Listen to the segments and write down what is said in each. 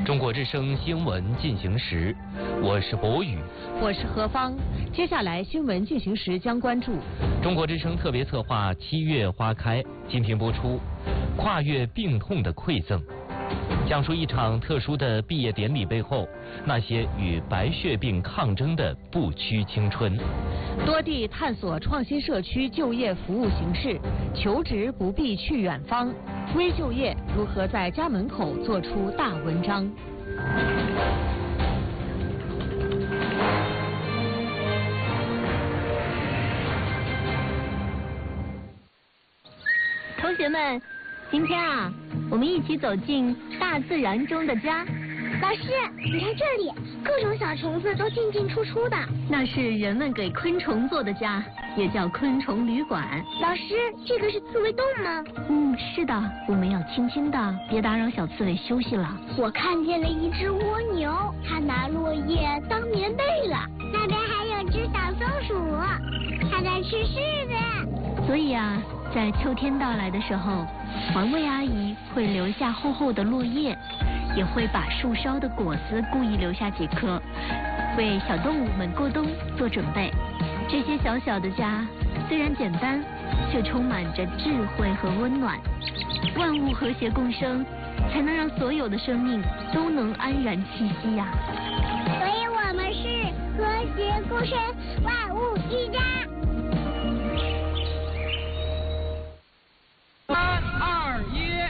中国之声新闻进行时，我是博宇， 我是何芳。接下来新闻进行时将关注中国之声特别策划《7月花开》，今天播出跨越病痛的馈赠，讲述一场特殊的毕业典礼背后那些与白血病抗争的不屈青春。 多地探索创新社区就业服务形式，求职不必去远方，微就业如何在家门口做出大文章。 同学们，今天我们一起走进大自然中的家。 老师，你看这里，各种小虫子都进进出出的。 那是人们给昆虫做的家，也叫昆虫旅馆。 老师，这个是刺猬洞吗？ 是的，我们要轻轻的，别打扰小刺猬休息了。 我看见了一只蜗牛，它拿落叶当棉被了。那边还有只小松鼠，它在吃柿子。 所以在秋天到来的时候，环卫阿姨会留下厚厚的落叶，也会把树梢的果子故意留下几颗，为小动物们过冬做准备。这些小小的家虽然简单，却充满着智慧和温暖。万物和谐共生，才能让所有的生命都能安然栖息呀。 所以我们是和谐共生，万物一家。 3、2、1。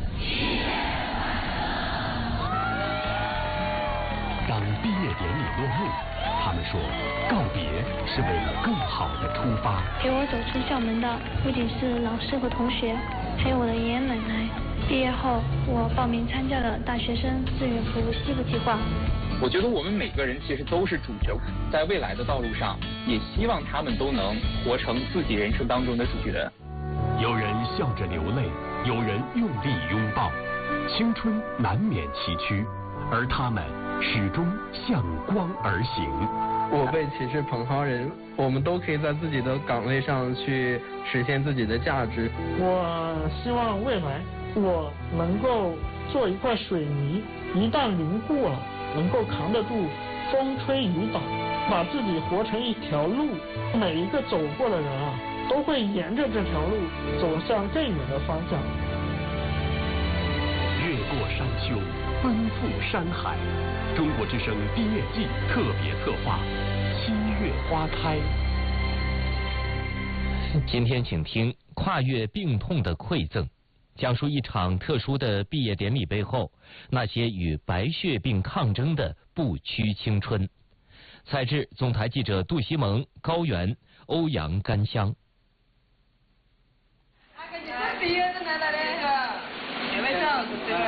当毕业典礼落幕，他们说告别是为了更好的出发。 陪我走出校门的不仅是老师和同学，还有我的爷爷奶奶。毕业后，我报名参加了大学生志愿服务西部计划。 我觉得我们每个人其实都是主角，在未来的道路上，也希望他们都能活成自己人生当中的主角。 有人笑着流泪，有人用力拥抱，青春难免崎岖，而他们始终向光而行。 我辈岂是蓬蒿人，我们都可以在自己的岗位上去实现自己的价值。 我希望未来我能够做一块水泥，一旦凝固了，能够扛得住风吹雨打，把自己活成一条路。每一个走过的人都会沿着这条路走向更远的方向。 越过山丘，奔赴山海。中国之声毕业季特别策划《7月花开》。 今天请听《跨越病痛的馈赠》，讲述一场特殊的毕业典礼背后那些与白血病抗争的不屈青春。采制总台记者杜西蒙、高原、欧阳甘香。 毕业的男的嘞，因为这样子。